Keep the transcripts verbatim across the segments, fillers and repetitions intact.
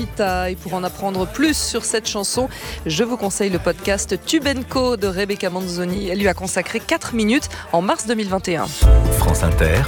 Et pour en apprendre plus sur cette chanson, je vous conseille le podcast Tube and Co de Rebecca Manzoni. Elle lui a consacré quatre minutes en mars deux mille vingt et un. France Inter,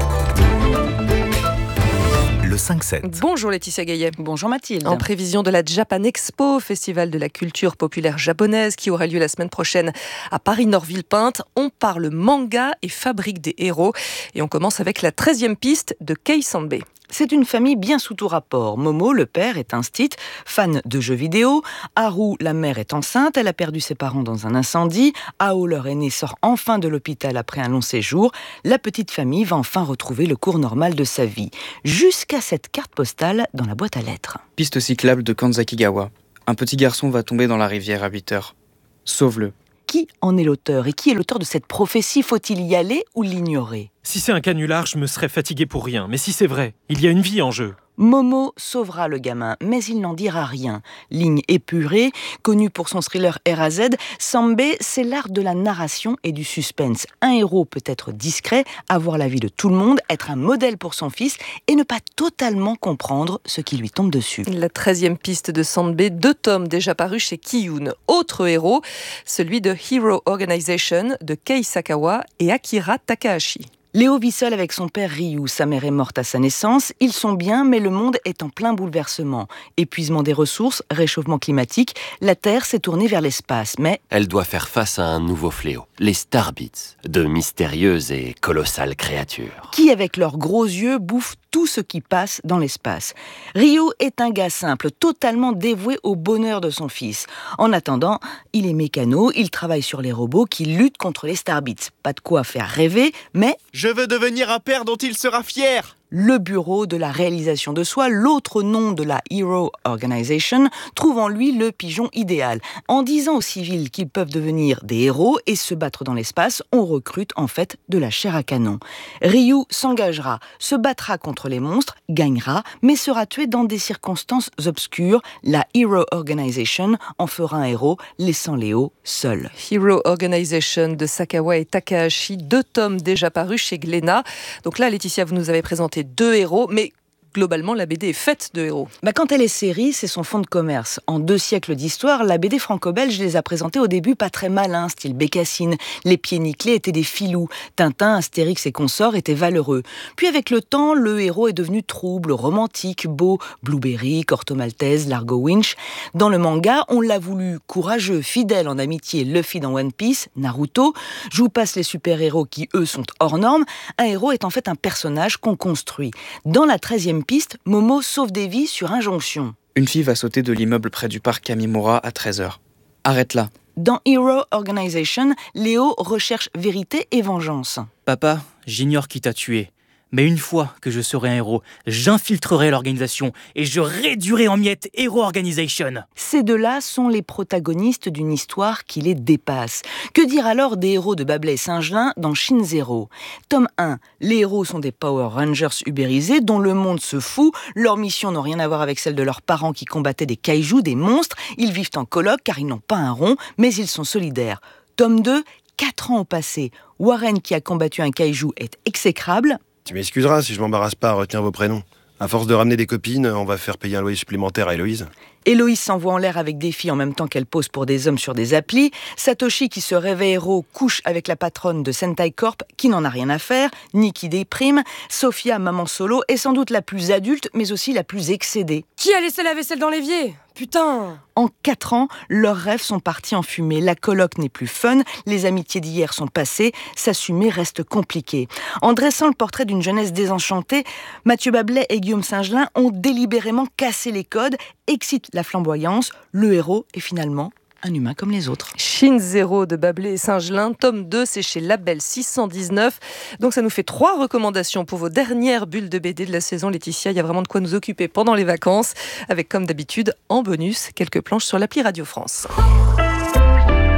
le cinq sept. Bonjour Laetitia Gaillet. Bonjour Mathilde. En prévision de la Japan Expo, festival de la culture populaire japonaise qui aura lieu la semaine prochaine à Paris-Nord-Villepinte, on parle manga et fabrique des héros. Et on commence avec la treizième piste de Kei Sanbe. C'est une famille bien sous tout rapport. Momo, le père, est un stit, fan de jeux vidéo. Haru, la mère, est enceinte. Elle a perdu ses parents dans un incendie. Ao, leur aîné, sort enfin de l'hôpital après un long séjour. La petite famille va enfin retrouver le cours normal de sa vie. Jusqu'à cette carte postale dans la boîte à lettres. Piste cyclable de Kanzakigawa. Un petit garçon va tomber dans la rivière à huit heures. Sauve-le. Qui en est l'auteur et qui est l'auteur de cette prophétie? Faut-il y aller ou l'ignorer? Si c'est un canular, je me serais fatigué pour rien. Mais si c'est vrai, il y a une vie en jeu. Momo sauvera le gamin, mais il n'en dira rien. Ligne épurée, connue pour son thriller R A Z, Sanbe, c'est l'art de la narration et du suspense. Un héros peut être discret, avoir l'avis de tout le monde, être un modèle pour son fils et ne pas totalement comprendre ce qui lui tombe dessus. La treizième piste de Sanbe, deux tomes déjà parus chez Kiyun. Autre héros, celui de Hero Organization de Kei Sakawa et Akira Takahashi. Léo vit seul avec son père Ryu. Sa mère est morte à sa naissance. Ils sont bien, mais le monde est en plein bouleversement. Épuisement des ressources, réchauffement climatique, la Terre s'est tournée vers l'espace, mais... Elle doit faire face à un nouveau fléau, les Starbits, de mystérieuses et colossales créatures. Qui, avec leurs gros yeux, bouffent tout ce qui passe dans l'espace. Ryu est un gars simple, totalement dévoué au bonheur de son fils. En attendant, il est mécano, il travaille sur les robots qui luttent contre les Starbits. Pas de quoi faire rêver, mais... Je veux devenir un père dont il sera fier. Le bureau de la réalisation de soi, l'autre nom de la Hero Organization, trouve en lui le pigeon idéal. En disant aux civils qu'ils peuvent devenir des héros et se battre dans l'espace, on recrute en fait de la chair à canon. Ryu s'engagera, se battra contre les monstres, gagnera, mais sera tué dans des circonstances obscures. La Hero Organization en fera un héros, laissant Léo seul. Hero Organization de Sakawa et Takahashi, deux tomes déjà parus chez Glénat. Donc là, Laetitia, vous nous avez présenté deux héros, mais globalement, la B D est faite de héros. Bah, quand elle est série, c'est son fond de commerce. En deux siècles d'histoire, la B D franco-belge les a présentés au début pas très malins, style Bécassine. Les pieds nickelés étaient des filous. Tintin, Astérix et consorts étaient valeureux. Puis avec le temps, le héros est devenu trouble, romantique, beau. Blueberry, Corto Maltese, Largo Winch. Dans le manga, on l'a voulu courageux, fidèle en amitié, Luffy dans One Piece, Naruto. Je vous passe les super-héros qui, eux, sont hors normes. Un héros est en fait un personnage qu'on construit. Dans la treizième piste, Momo sauve des vies sur injonction. Une fille va sauter de l'immeuble près du parc Kamimura à treize heures. Arrête-la. Dans Hero Organization, Léo recherche vérité et vengeance. Papa, j'ignore qui t'a tué. Mais une fois que je serai un héros, j'infiltrerai l'organisation et je réduirai en miettes Hero Organization. Ces deux-là sont les protagonistes d'une histoire qui les dépasse. Que dire alors des héros de Babel et Singelin dans Shin Zero? Tome un. Les héros sont des Power Rangers ubérisés dont le monde se fout. Leurs missions n'ont rien à voir avec celles de leurs parents qui combattaient des kaijus, des monstres. Ils vivent en coloc car ils n'ont pas un rond, mais ils sont solidaires. Tome deux. Quatre ans au passé. Warren, qui a combattu un kaiju, est exécrable. Tu m'excuseras si je m'embarrasse pas à retenir vos prénoms. À force de ramener des copines, on va faire payer un loyer supplémentaire à Héloïse. Héloïse s'envoie en l'air avec des filles en même temps qu'elle pose pour des hommes sur des applis. Satoshi, qui se réveille héros, couche avec la patronne de Sentai Corp, qui n'en a rien à faire. Nikki déprime. Sophia, maman solo, est sans doute la plus adulte, mais aussi la plus excédée. Qui a laissé la vaisselle dans l'évier? Putain! En quatre ans, leurs rêves sont partis en fumée. La coloc n'est plus fun, les amitiés d'hier sont passées, s'assumer reste compliqué. En dressant le portrait d'une jeunesse désenchantée, Mathieu Bablet et Guillaume Singelin ont délibérément cassé les codes, excitent la flamboyance, le héros est finalement un humain comme les autres. Shin Zero de Bablet et Singelin, tome deux, c'est chez Label six cent dix-neuf. Donc ça nous fait trois recommandations pour vos dernières bulles de B D de la saison, Laetitia. Il y a vraiment de quoi nous occuper pendant les vacances, avec comme d'habitude, en bonus, quelques planches sur l'appli Radio France.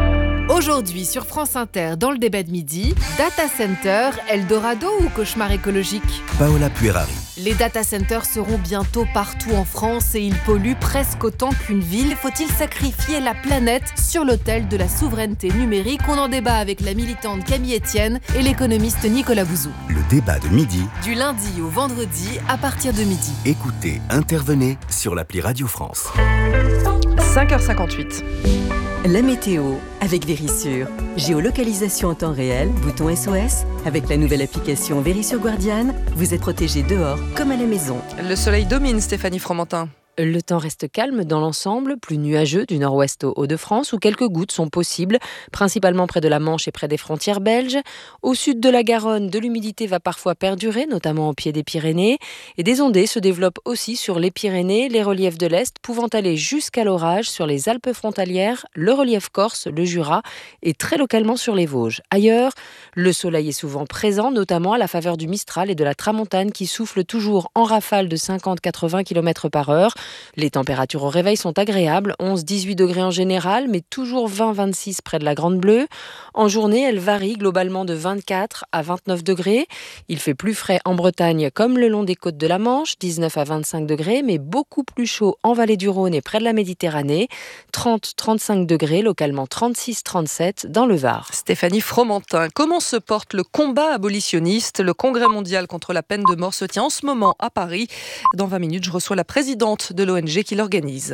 Aujourd'hui sur France Inter, dans le débat de midi, data center, Eldorado ou cauchemar écologique ? Paola Puerari. Les data centers seront bientôt partout en France et ils polluent presque autant qu'une ville. Faut-il sacrifier la planète sur l'autel de la souveraineté numérique ? On en débat avec la militante Camille Etienne et l'économiste Nicolas Bouzou. Le débat de midi. Du lundi au vendredi à partir de midi. Écoutez, intervenez sur l'appli Radio France. cinq heures cinquante-huit. La météo avec Vérissure. Géolocalisation en temps réel, bouton S O S. Avec la nouvelle application Vérissure Guardian, vous êtes protégé dehors comme à la maison. Le soleil domine, Stéphanie Fromentin. Le temps reste calme dans l'ensemble, plus nuageux du nord-ouest au Hauts-de-France où quelques gouttes sont possibles, principalement près de la Manche et près des frontières belges. Au sud de la Garonne, de l'humidité va parfois perdurer, notamment au pied des Pyrénées. Et des ondées se développent aussi sur les Pyrénées, les reliefs de l'Est, pouvant aller jusqu'à l'orage sur les Alpes frontalières, le relief corse, le Jura et très localement sur les Vosges. Ailleurs, le soleil est souvent présent, notamment à la faveur du Mistral et de la Tramontane qui souffle toujours en rafale de cinquante à quatre-vingts kilomètres par heure. Les températures au réveil sont agréables, onze à dix-huit degrés en général, mais toujours vingt à vingt-six près de la Grande Bleue. En journée, elle varie globalement de vingt-quatre à vingt-neuf degrés. Il fait plus frais en Bretagne comme le long des côtes de la Manche, dix-neuf à vingt-cinq degrés, mais beaucoup plus chaud en vallée du Rhône et près de la Méditerranée, trente à trente-cinq degrés, localement trente-six à trente-sept dans le Var. Stéphanie Fromentin, comment se porte le combat abolitionniste ? Le Congrès mondial contre la peine de mort se tient en ce moment à Paris. Dans vingt minutes, je reçois la présidente de l'O N G qui l'organise.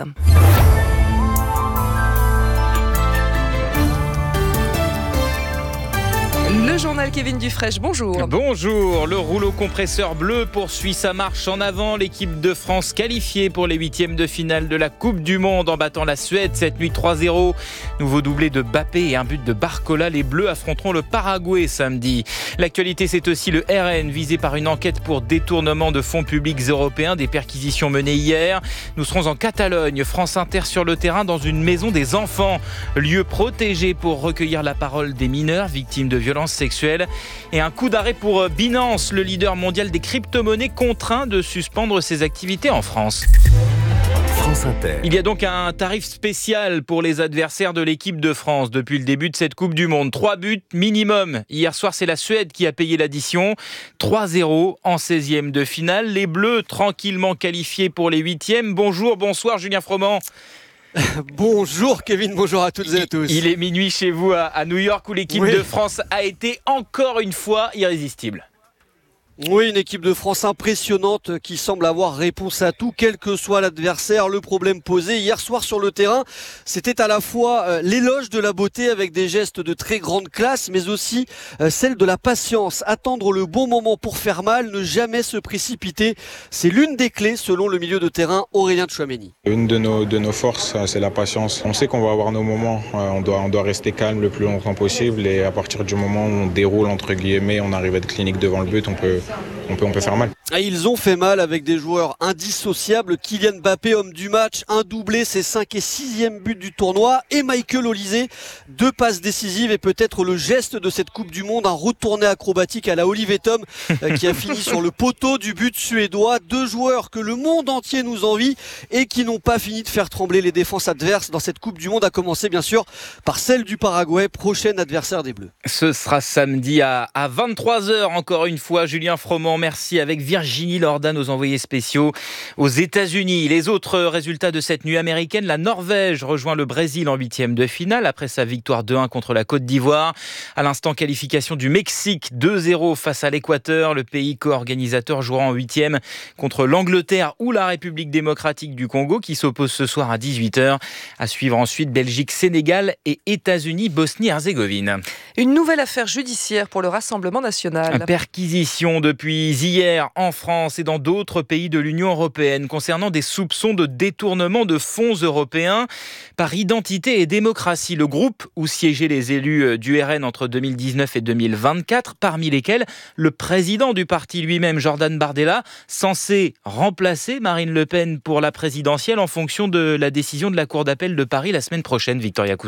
Le journal Kevin Dufresne, bonjour. Bonjour, le rouleau compresseur bleu poursuit sa marche en avant. L'équipe de France qualifiée pour les huitièmes de finale de la Coupe du Monde en battant la Suède cette nuit trois zéro. Nouveau doublé de Mbappé et un but de Barcola. Les Bleus affronteront le Paraguay samedi. L'actualité, c'est aussi le R N visé par une enquête pour détournement de fonds publics européens. Des perquisitions menées hier. Nous serons en Catalogne. France Inter sur le terrain dans une maison des enfants. Lieu protégé pour recueillir la parole des mineurs victimes de violences sexuelle. Et un coup d'arrêt pour Binance, le leader mondial des crypto-monnaies contraint de suspendre ses activités en France. France Inter. Il y a donc un tarif spécial pour les adversaires de l'équipe de France depuis le début de cette Coupe du Monde. Trois buts minimum. Hier soir, c'est la Suède qui a payé l'addition. trois zéro en seizième de finale. Les Bleus tranquillement qualifiés pour les huitièmes. Bonjour, bonsoir Julien Froment. Bonjour Kevin, bonjour à toutes et à tous. Il est minuit chez vous à, à New York où l'équipe oui. de France a été encore une fois irrésistible. Oui, une équipe de France impressionnante qui semble avoir réponse à tout, quel que soit l'adversaire, le problème posé. Hier soir sur le terrain, c'était à la fois euh, l'éloge de la beauté avec des gestes de très grande classe, mais aussi euh, celle de la patience. Attendre le bon moment pour faire mal, ne jamais se précipiter. C'est l'une des clés selon le milieu de terrain Aurélien Tchouaméni. Une de nos, de nos forces, c'est la patience. On sait qu'on va avoir nos moments, on doit, on doit rester calme le plus longtemps possible et à partir du moment où on déroule, entre guillemets, on arrive à être clinique devant le but, on peut... On peut, on peut faire mal. Et ils ont fait mal avec des joueurs indissociables. Kylian Mbappé, homme du match, un doublé, ses cinq et sixième but du tournoi. Et Michael Olise, deux passes décisives et peut-être le geste de cette Coupe du Monde, un retourné acrobatique à la Olivier Tom qui a fini sur le poteau du but suédois. Deux joueurs que le monde entier nous envie et qui n'ont pas fini de faire trembler les défenses adverses dans cette Coupe du Monde, à commencer bien sûr par celle du Paraguay, prochain adversaire des Bleus. Ce sera samedi à, à vingt-trois heures, encore une fois. Julien Froment, merci, avec Virginie Lorda, nos envoyés spéciaux aux États-Unis. Les autres résultats de cette nuit américaine, la Norvège rejoint le Brésil en huitième de finale après sa victoire deux un contre la Côte d'Ivoire. À l'instant, qualification du Mexique deux zéro face à l'Équateur. Le pays co-organisateur jouera en huitième contre l'Angleterre ou la République démocratique du Congo qui s'oppose ce soir à dix-huit heures. À suivre ensuite Belgique, Sénégal et États-Unis, Bosnie-Herzégovine. Une nouvelle affaire judiciaire pour le Rassemblement national. Perquisition depuis hier en France et dans d'autres pays de l'Union européenne concernant des soupçons de détournement de fonds européens par Identité et démocratie, le groupe où siégeaient les élus du R N entre deux mille dix-neuf et deux mille vingt-quatre, parmi lesquels le président du parti lui-même, Jordan Bardella, censé remplacer Marine Le Pen pour la présidentielle en fonction de la décision de la Cour d'appel de Paris la semaine prochaine, Victoria Coussa.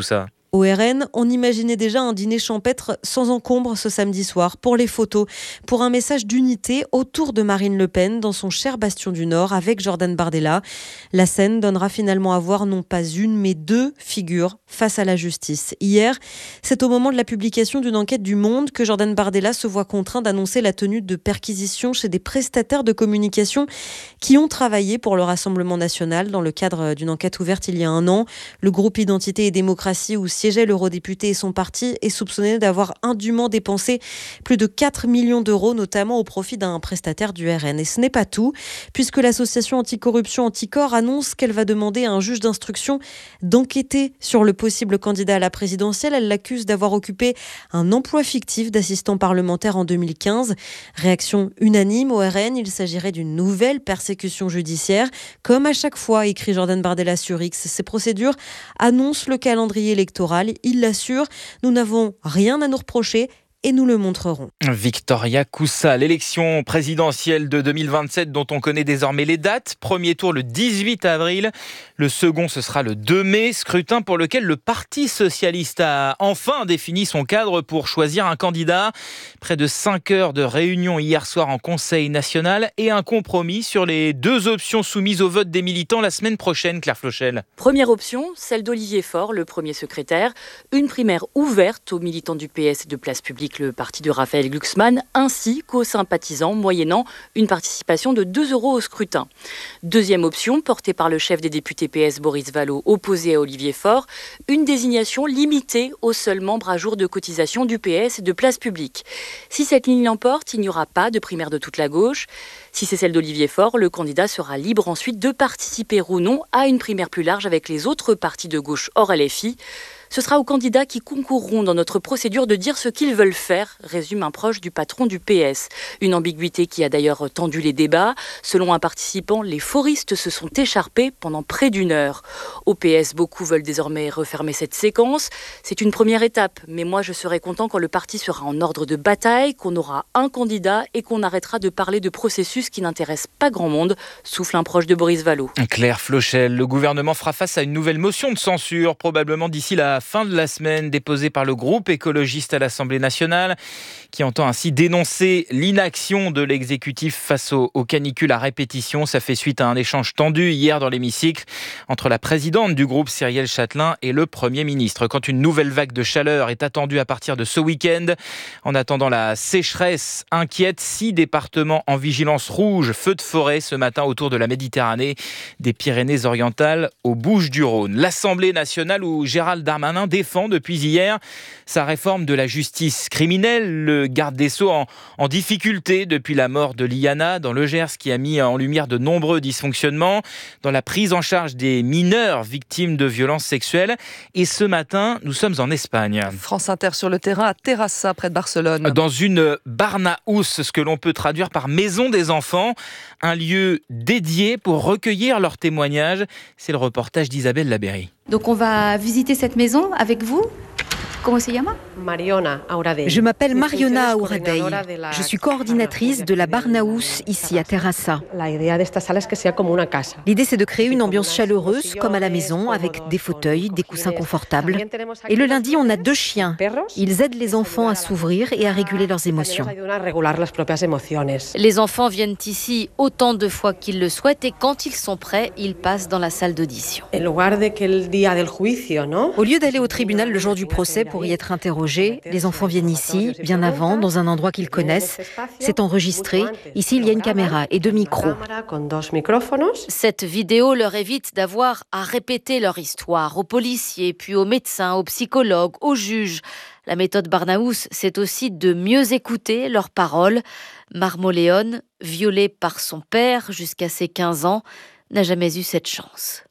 Au R N, on imaginait déjà un dîner champêtre sans encombre ce samedi soir pour les photos, pour un message d'unité autour de Marine Le Pen dans son cher bastion du Nord avec Jordan Bardella. La scène donnera finalement à voir non pas une mais deux figures face à la justice. Hier, c'est au moment de la publication d'une enquête du Monde que Jordan Bardella se voit contraint d'annoncer la tenue de perquisitions chez des prestataires de communication qui ont travaillé pour le Rassemblement national dans le cadre d'une enquête ouverte il y a un an. Le groupe Identité et Démocratie où siégeait l'eurodéputé et son parti est soupçonné d'avoir indûment dépensé plus de quatre millions d'euros, notamment au profit d'un prestataire du R N. Et ce n'est pas tout, puisque l'association anticorruption Anticor annonce qu'elle va demander à un juge d'instruction d'enquêter sur le possible candidat à la présidentielle. Elle l'accuse d'avoir occupé un emploi fictif d'assistant parlementaire en deux mille quinze. Réaction unanime au R N, il s'agirait d'une nouvelle persécution judiciaire. Comme à chaque fois, écrit Jordan Bardella sur X, ces procédures annoncent le calendrier électoral. Il l'assure, nous n'avons rien à nous reprocher et nous le montrerons. Victoria Koussa, l'élection présidentielle de deux mille vingt-sept dont on connaît désormais les dates. Premier tour le dix-huit avril, le second ce sera le deux mai, scrutin pour lequel le Parti socialiste a enfin défini son cadre pour choisir un candidat. Près de cinq heures de réunion hier soir en Conseil national et un compromis sur les deux options soumises au vote des militants la semaine prochaine, Claire Flochel. Première option, celle d'Olivier Faure, le premier secrétaire. Une primaire ouverte aux militants du P S et de Place Publique, le parti de Raphaël Glucksmann, ainsi qu'aux sympathisants, moyennant une participation de deux euros au scrutin. Deuxième option, portée par le chef des députés P S Boris Vallaud, opposé à Olivier Faure, une désignation limitée aux seuls membres à jour de cotisation du P S et de Place Publique. Si cette ligne l'emporte, il n'y aura pas de primaire de toute la gauche. Si c'est celle d'Olivier Faure, le candidat sera libre ensuite de participer ou non à une primaire plus large avec les autres partis de gauche hors L F I. Ce sera aux candidats qui concourront dans notre procédure de dire ce qu'ils veulent faire, résume un proche du patron du P S. Une ambiguïté qui a d'ailleurs tendu les débats. Selon un participant, les foristes se sont écharpés pendant près d'une heure. Au P S, beaucoup veulent désormais refermer cette séquence. C'est une première étape, mais moi je serai content quand le parti sera en ordre de bataille, qu'on aura un candidat et qu'on arrêtera de parler de processus qui n'intéressent pas grand monde, souffle un proche de Boris Vallaud. Claire Flochel, le gouvernement fera face à une nouvelle motion de censure, probablement d'ici la fin de la semaine, déposée par le groupe écologiste à l'Assemblée nationale, qui entend ainsi dénoncer l'inaction de l'exécutif face aux, aux canicules à répétition. Ça fait suite à un échange tendu hier dans l'hémicycle entre la présidente du groupe, Cyrielle Châtelain, et le Premier ministre. Quand une nouvelle vague de chaleur est attendue à partir de ce week-end, en attendant la sécheresse inquiète, six départements en vigilance rouge, feu de forêt ce matin autour de la Méditerranée, des Pyrénées-Orientales aux Bouches-du-Rhône. L'Assemblée nationale où Gérald Darmanin défend depuis hier sa réforme de la justice criminelle. Le garde des Sceaux en, en difficulté depuis la mort de Liana dans le Gers, qui a mis en lumière de nombreux dysfonctionnements dans la prise en charge des mineurs victimes de violences sexuelles. Et ce matin, nous sommes en Espagne. France Inter sur le terrain à Terrassa, près de Barcelone. Dans une Barnahus, ce que l'on peut traduire par maison des enfants, un lieu dédié pour recueillir leurs témoignages. C'est le reportage d'Isabelle Labéry. Donc on va visiter cette maison avec vous. Comment se llama? Je m'appelle Mariona Auradei. Je suis coordinatrice de la Barnahus ici à Terrassa. L'idée, c'est de créer une ambiance chaleureuse comme à la maison avec des fauteuils, des coussins confortables. Et le lundi, on a deux chiens. Ils aident les enfants à s'ouvrir et à réguler leurs émotions. Les enfants viennent ici autant de fois qu'ils le souhaitent et quand ils sont prêts, ils passent dans la salle d'audition. Au lieu d'aller au tribunal le jour du procès pour y être interrogés, les enfants viennent ici, bien avant, dans un endroit qu'ils connaissent. C'est enregistré. Ici, il y a une caméra et deux micros. Cette vidéo leur évite d'avoir à répéter leur histoire aux policiers, puis aux médecins, aux psychologues, aux juges. La méthode Barnahus, c'est aussi de mieux écouter leurs paroles. Marmoleone, violée par son père jusqu'à ses quinze ans, n'a jamais eu cette chance.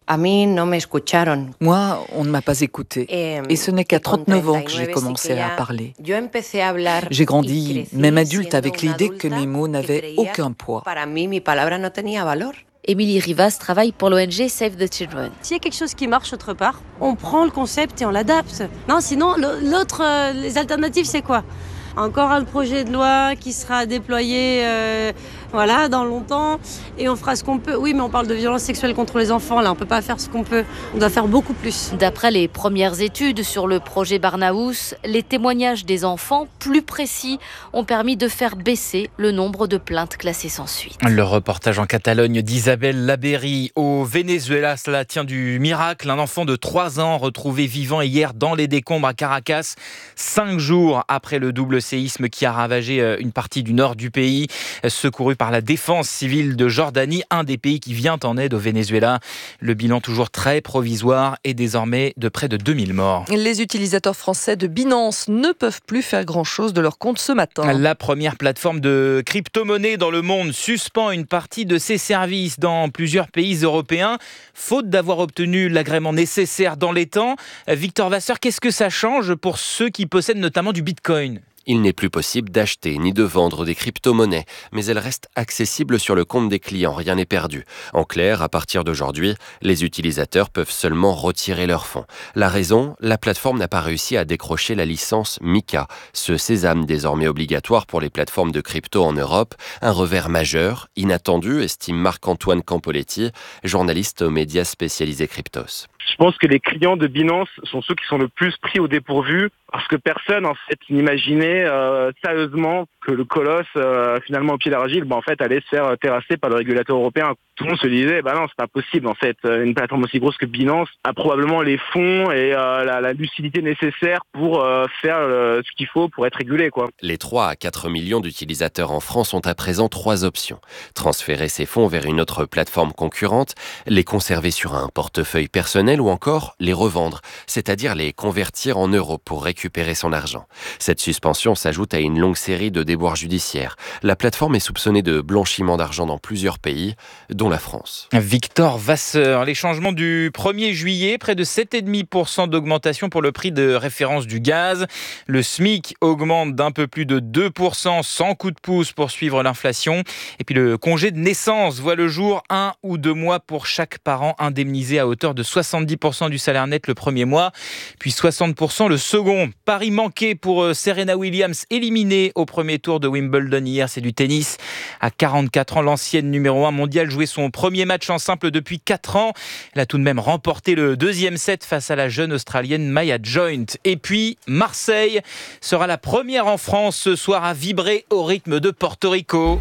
Moi, on ne m'a pas écouté. Et ce n'est qu'à trente-neuf ans que j'ai commencé à parler. J'ai grandi, même adulte, avec l'idée que mes mots n'avaient aucun poids. Émilie Rivas travaille pour l'O N G Save the Children. S'il y a quelque chose qui marche autre part, on prend le concept et on l'adapte. Non, sinon, l'autre, euh, les alternatives, c'est quoi ? Encore un projet de loi qui sera déployé euh, voilà, dans longtemps, et on fera ce qu'on peut. Oui, mais on parle de violence sexuelle contre les enfants, là, on peut pas faire ce qu'on peut, on doit faire beaucoup plus. D'après les premières études sur le projet Barnahus, les témoignages des enfants, plus précis, ont permis de faire baisser le nombre de plaintes classées sans suite. Le reportage en Catalogne d'Isabelle Labéry. Au Venezuela, cela tient du miracle. Un enfant de trois ans retrouvé vivant hier dans les décombres à Caracas, cinq jours après le double séisme qui a ravagé une partie du nord du pays, secouru par la défense civile de Jordanie, un des pays qui vient en aide au Venezuela. Le bilan toujours très provisoire est désormais de près de deux mille morts. Les utilisateurs français de Binance ne peuvent plus faire grand-chose de leur compte ce matin. La première plateforme de crypto-monnaie dans le monde suspend une partie de ses services dans plusieurs pays européens, faute d'avoir obtenu l'agrément nécessaire dans les temps. Victor Vasseur, qu'est-ce que ça change pour ceux qui possèdent notamment du Bitcoin ? Il n'est plus possible d'acheter ni de vendre des crypto-monnaies, mais elles restent accessibles sur le compte des clients, rien n'est perdu. En clair, à partir d'aujourd'hui, les utilisateurs peuvent seulement retirer leurs fonds. La raison, la plateforme n'a pas réussi à décrocher la licence MiCA, ce sésame désormais obligatoire pour les plateformes de crypto en Europe, un revers majeur, inattendu, estime Marc-Antoine Campoletti, journaliste aux médias spécialisés cryptos. Je pense que les clients de Binance sont ceux qui sont le plus pris au dépourvu parce que personne en fait n'imaginait euh, sérieusement que le colosse euh, finalement au pied d'argile bah, en fait allait se faire terrasser par le régulateur européen. Tout le monde se disait bah non c'est pas possible en fait une plateforme aussi grosse que Binance a probablement les fonds et euh, la, la lucidité nécessaire pour euh, faire euh, ce qu'il faut pour être régulé quoi. Les trois à quatre millions d'utilisateurs en France ont à présent trois options. Transférer ces fonds vers une autre plateforme concurrente, les conserver sur un portefeuille personnel ou encore les revendre, c'est-à-dire les convertir en euros pour récupérer son argent. Cette suspension s'ajoute à une longue série de déboires judiciaires. La plateforme est soupçonnée de blanchiment d'argent dans plusieurs pays, dont la France. Victor Vasseur, les changements du premier juillet, près de sept virgule cinq pour cent d'augmentation pour le prix de référence du gaz. Le SMIC augmente d'un peu plus de deux pour cent sans coup de pouce pour suivre l'inflation. Et puis le congé de naissance voit le jour un ou deux mois pour chaque parent indemnisé à hauteur de soixante-dix pour cent du salaire net le premier mois, puis soixante pour cent le second. Pari manqué pour Serena Williams, éliminée au premier tour de Wimbledon hier, c'est du tennis. À quarante-quatre ans, l'ancienne numéro un mondiale jouait son premier match en simple depuis quatre ans. Elle a tout de même remporté le deuxième set face à la jeune Australienne Maya Joint. Et puis, Marseille sera la première en France ce soir à vibrer au rythme de Porto Rico.